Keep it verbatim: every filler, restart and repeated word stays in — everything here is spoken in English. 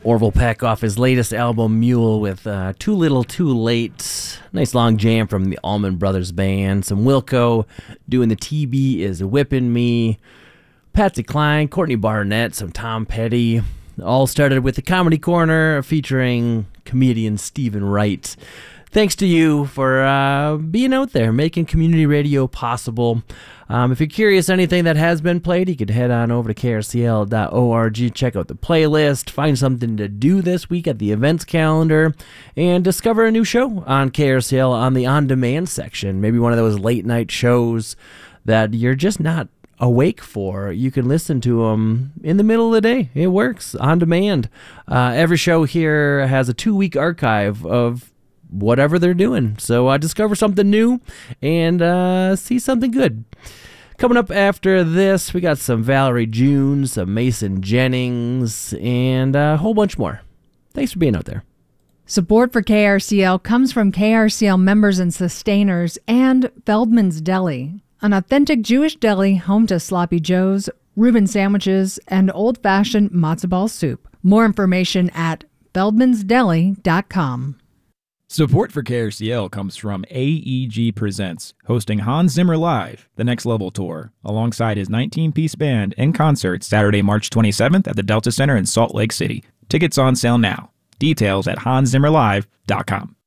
Orville Peck off his latest album, Mule, with uh, Too Little Too Late. Nice long jam from the Allman Brothers Band. Some Wilco doing the T B Is Whipping Me. Patsy Cline, Courtney Barnett, some Tom Petty. All started with the Comedy Corner featuring comedian Stephen Wright. Thanks to you for uh, being out there, making community radio possible. Um, if you're curious anything that has been played, you could head on over to K R C L dot org, check out the playlist, find something to do this week at the events calendar, and discover a new show on K R C L on the on-demand section. Maybe one of those late-night shows that you're just not awake for. You can listen to them in the middle of the day. It works on demand. Uh, every show here has a two-week archive of whatever they're doing. So uh, discover something new and uh, see something good. Coming up after this, we got some Valerie June, some Mason Jennings, and a whole bunch more. Thanks for being out there. Support for K R C L comes from K R C L members and sustainers and Feldman's Deli, an authentic Jewish deli home to sloppy joes, Reuben sandwiches, and old-fashioned matzo ball soup. More information at feldmans deli dot com. Support for K R C L comes from A E G Presents, hosting Hans Zimmer Live, the Next Level Tour, alongside his nineteen-piece band in concert Saturday, March twenty-seventh at the Delta Center in Salt Lake City. Tickets on sale now. Details at hans zimmer live dot com.